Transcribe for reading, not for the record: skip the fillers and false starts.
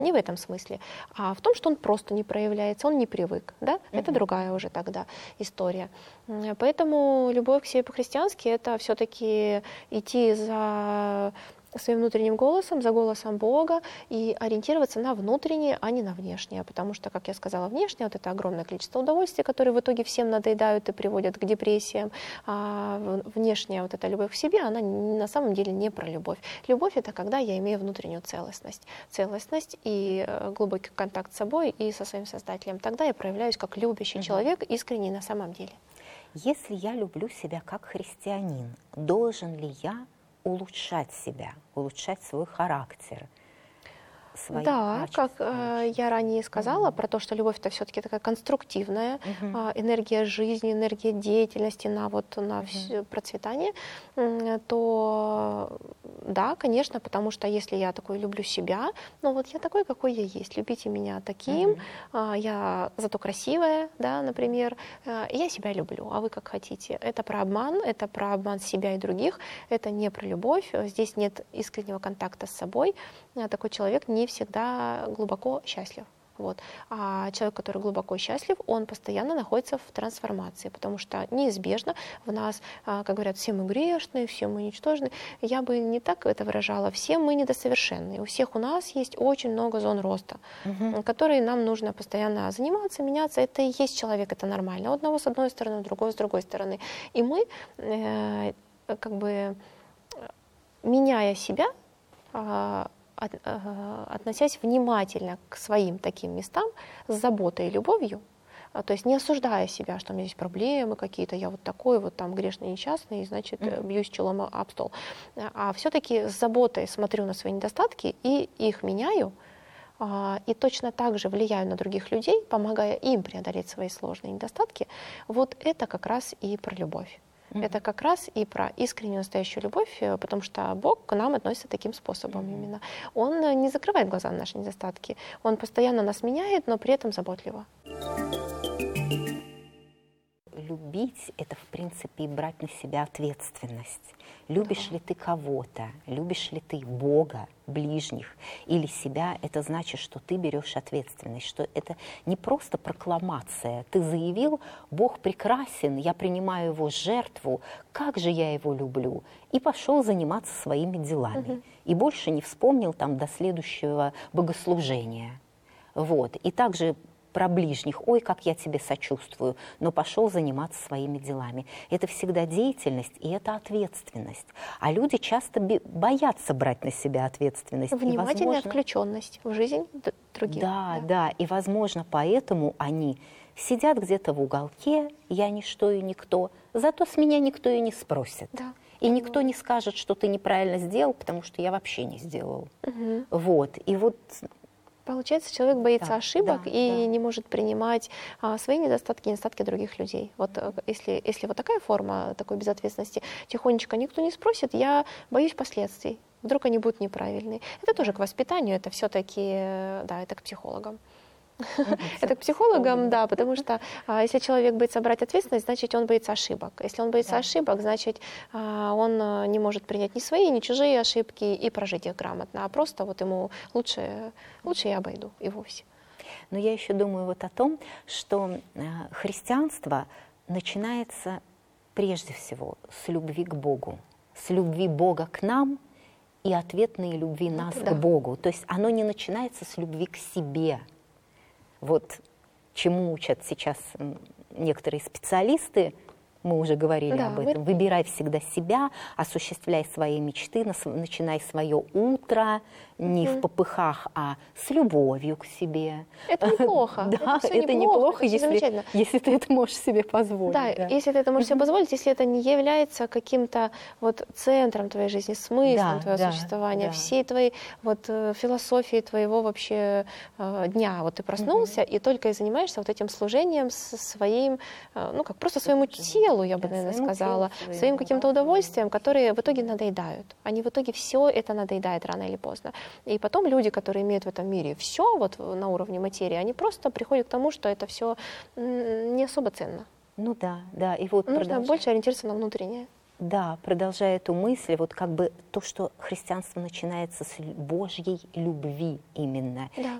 Не в этом смысле, а в том, что он просто не проявляется, он не привык, да? Это другая уже тогда история. Поэтому любовь к себе по-христиански — это все-таки идти за своим внутренним голосом, за голосом Бога и ориентироваться на внутреннее, а не на внешнее. Потому что, как я сказала, внешнее — вот это огромное количество удовольствий, которые в итоге всем надоедают и приводят к депрессиям. А внешняя вот эта любовь к себе, она на самом деле не про любовь. Любовь — это когда я имею внутреннюю целостность. Целостность и глубокий контакт с собой и со своим Создателем. Тогда я проявляюсь как любящий человек, искренний на самом деле. Если я люблю себя как христианин, должен ли я улучшать себя, улучшать свой характер? Да, как я ранее сказала про то, что любовь — это все-таки такая конструктивная энергия жизни, энергия деятельности на процветание, то да, конечно, потому что если я такой люблю себя, ну вот я такой, какой я есть, любите меня таким, я зато красивая, да, например, и я себя люблю, а вы как хотите. Это про обман себя и других, это не про любовь, здесь нет искреннего контакта с собой, такой человек не всегда глубоко счастлив. Вот. А человек, который глубоко счастлив, он постоянно находится в трансформации, потому что неизбежно в нас, как говорят, все мы грешные, все мы ничтожны. Я бы не так это выражала. Все мы недосовершенные. У всех у нас есть очень много зон роста, которые нам нужно постоянно заниматься, меняться. Это и есть человек, это нормально. У одного с одной стороны, у другого с другой стороны. И мы, меняя себя, относясь внимательно к своим таким местам, с заботой и любовью, то есть не осуждая себя, что у меня здесь проблемы какие-то, я вот такой вот там грешный, несчастный, и, значит, бьюсь челом об стол. А все-таки с заботой смотрю на свои недостатки и их меняю, и точно так же влияю на других людей, помогая им преодолеть свои сложные недостатки. Вот это как раз и про любовь. Это как раз и про искреннюю настоящую любовь, потому что Бог к нам относится таким способом именно. Он не закрывает глаза на наши недостатки, Он постоянно нас меняет, но при этом заботливо. Любить — это, в принципе, и брать на себя ответственность. Любишь ли ты кого-то, любишь ли ты Бога, ближних или себя, это значит, что ты берешь ответственность, что это не просто прокламация. Ты заявил: Бог прекрасен, я принимаю его жертву, как же я его люблю, и пошел заниматься своими делами. И больше не вспомнил там до следующего богослужения. Вот. И также про ближних: ой, как я тебе сочувствую, но пошел заниматься своими делами. Это всегда деятельность, и это ответственность. А люди часто боятся брать на себя ответственность. Внимательная включенность в жизнь других. Да, и, возможно, поэтому они сидят где-то в уголке, я ничто и никто, зато с меня никто и не спросит. Да. И никто не скажет, что ты неправильно сделал, потому что я вообще не сделал. Вот, и вот... Получается, человек боится ошибок и не может принимать свои недостатки и недостатки других людей. Вот если вот такая форма такой безответственности, тихонечко никто не спросит, я боюсь последствий. Вдруг они будут неправильные. Это тоже к воспитанию, это все-таки, да, это к психологам. Это к психологам, да, потому что если человек боится брать ответственность, значит, он боится ошибок. Если он боится ошибок, значит, он не может принять ни свои, ни чужие ошибки и прожить их грамотно, а просто вот ему лучше я обойду и вовсе. Но я еще думаю вот о том, что христианство начинается прежде всего с любви к Богу, с любви Бога к нам и ответной любви нас к Богу. То есть оно не начинается с любви к себе. Вот чему учат сейчас некоторые специалисты, мы уже говорили об этом. Выбирай всегда себя, осуществляй свои мечты, начинай свое утро не в попыхах, а с любовью к себе. Это неплохо. Да, это неплохо, если ты это можешь себе позволить. Да, если ты это можешь себе позволить, если это не является каким-то вот центром твоей жизни, смыслом твоего существования, всей твоей вот философии твоего вообще дня. Вот ты проснулся и только и занимаешься вот этим служением своим, ну как просто своему телу, я бы, наверное, сказала, своим каким-то удовольствием, которые в итоге надоедают. Они в итоге все это надоедает рано или поздно. И потом люди, которые имеют в этом мире все вот на уровне материи, они просто приходят к тому, что это все не особо ценно. Ну да. И вот нужно больше ориентироваться на внутреннее. Да, продолжая эту мысль, вот как бы то, что христианство начинается с Божьей любви именно. Да.